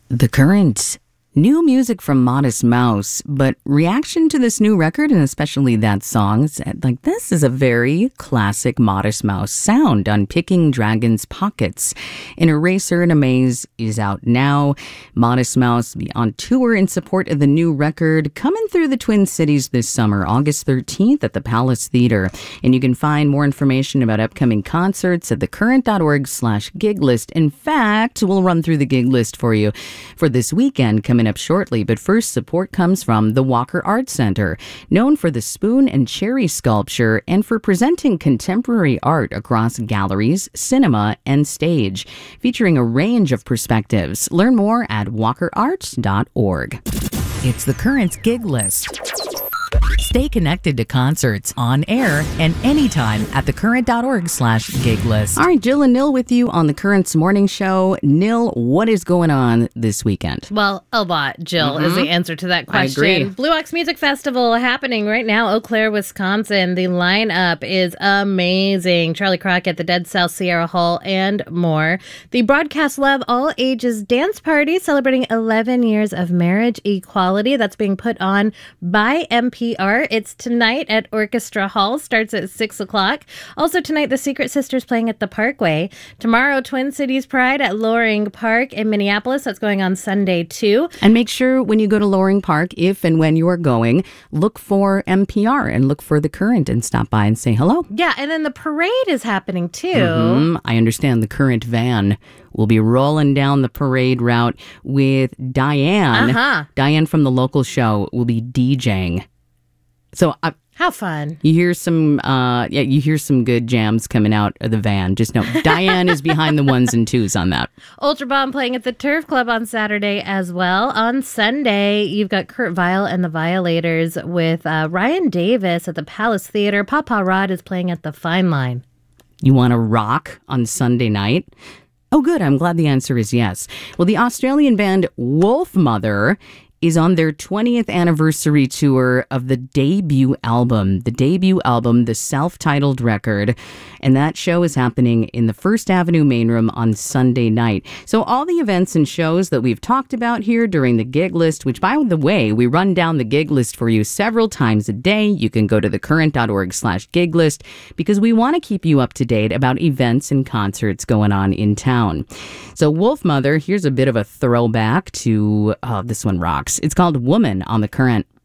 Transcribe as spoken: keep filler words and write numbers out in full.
The Current. New music from Modest Mouse, but reaction to this new record, and especially that song, like this is a very classic Modest Mouse sound. Unpicking Dragon's Pockets. An Eraser and a Maze is out now. Modest Mouse will be on tour in support of the new record, coming through the Twin Cities this summer, August thirteenth at the Palace Theater. And you can find more information about upcoming concerts at thecurrent.org slash gig list. In fact, we'll run through the gig list for you for this weekend coming up shortly, but first support comes from the Walker Art Center, known for the spoon and cherry sculpture and for presenting contemporary art across galleries, cinema, and stage, featuring a range of perspectives. Learn more at walker art dot org. It's the Current's gig list. Stay connected to concerts on air and anytime at thecurrent.org slash gig list. All right, Jill and Nil with you on the Current's morning show. Nil, what is going on this weekend? Well, a lot, Jill, mm-hmm. is the answer to that question. I agree. Blue Ox Music Festival happening right now, Eau Claire, Wisconsin. The lineup is amazing. Charlie Crockett, the Dead South Sierra Hall, and more. The Broadcast Love All Ages Dance Party celebrating eleven years of marriage equality. That's being put on by N P R. It's tonight at Orchestra Hall. Starts at six o'clock. Also tonight, the Secret Sisters playing at the Parkway. Tomorrow, Twin Cities Pride at Loring Park in Minneapolis. That's going on Sunday, too. And make sure when you go to Loring Park, if and when you are going, look for N P R and look for The Current and stop by and say hello. Yeah, and then the parade is happening, too. Mm-hmm. I understand the Current van will be rolling down the parade route with Diane. Uh-huh. Diane from the local show will be DJing. So uh, how fun. You hear some uh, yeah, you hear some good jams coming out of the van. Just know Diane is behind the ones and twos on that. Ultra Bomb playing at the Turf Club on Saturday as well. On Sunday, you've got Kurt Vile and the Violators with uh, Ryan Davis at the Palace Theater. Papa Rod is playing at the Fine Line. You want to rock on Sunday night? Oh, good. I'm glad the answer is yes. Well, the Australian band Wolfmother is on their twentieth anniversary tour of the debut album, the debut album, the self-titled record. And that show is happening in the First Avenue main room on Sunday night. So all the events and shows that we've talked about here during the gig list, which by the way, we run down the gig list for you several times a day. You can go to thecurrent.org slash gig list because we want to keep you up to date about events and concerts going on in town. So Wolfmother, here's a bit of a throwback to, oh, this one rocks. It's called Woman on the Current.